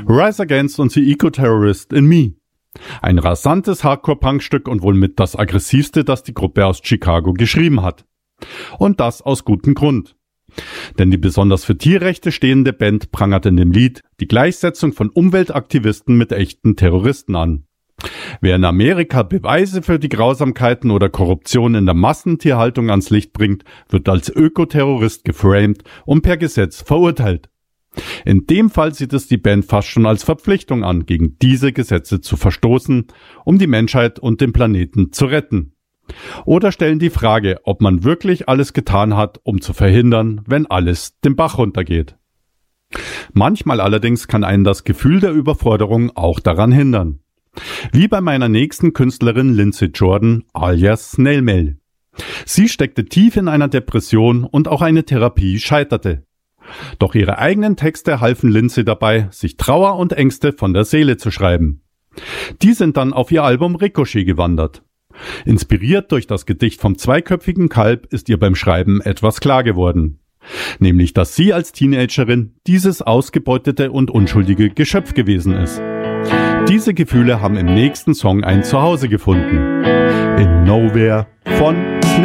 Rise Against und The Eco-Terrorist in Me. Ein rasantes Hardcore-Punk-Stück und wohl mit das aggressivste, das die Gruppe aus Chicago geschrieben hat. Und das aus gutem Grund. Denn die besonders für Tierrechte stehende Band prangert in dem Lied die Gleichsetzung von Umweltaktivisten mit echten Terroristen an. Wer in Amerika Beweise für die Grausamkeiten oder Korruption in der Massentierhaltung ans Licht bringt, wird als Ökoterrorist geframed und per Gesetz verurteilt. In dem Fall sieht es die Band fast schon als Verpflichtung an, gegen diese Gesetze zu verstoßen, um die Menschheit und den Planeten zu retten. Oder stellen die Frage, ob man wirklich alles getan hat, um zu verhindern, wenn alles den Bach runtergeht. Manchmal allerdings kann einen das Gefühl der Überforderung auch daran hindern. Wie bei meiner nächsten Künstlerin Lindsay Jordan, alias Snail Mail. Sie steckte tief in einer Depression und auch eine Therapie scheiterte. Doch ihre eigenen Texte halfen Lindsay dabei, sich Trauer und Ängste von der Seele zu schreiben. Die sind dann auf ihr Album Ricochet gewandert. Inspiriert durch das Gedicht vom zweiköpfigen Kalb ist ihr beim Schreiben etwas klar geworden. Nämlich, dass sie als Teenagerin dieses ausgebeutete und unschuldige Geschöpf gewesen ist. Diese Gefühle haben im nächsten Song ein Zuhause gefunden. In Nowhere von